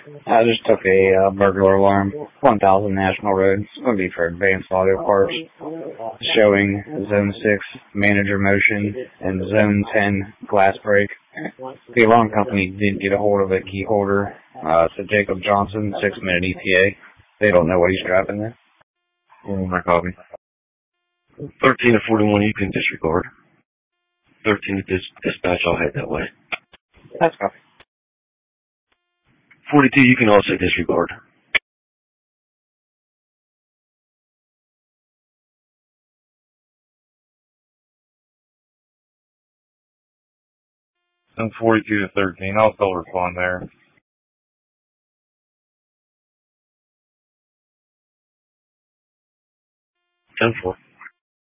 I just took a burglar alarm, 1000 National Road. It's going to be for Advanced Auto Parts, showing Zone 6 manager motion and Zone 10 glass break. The alarm company did get a hold of a key holder. It's a Jacob Johnson, 6-minute ETA. They don't know what he's driving there. My copy. 13 to 41, you can disregard. 13 to dispatch, I'll head that way. That's copy. 42, you can also disregard. Zone 42 to 13, I'll still respond there. 10-4.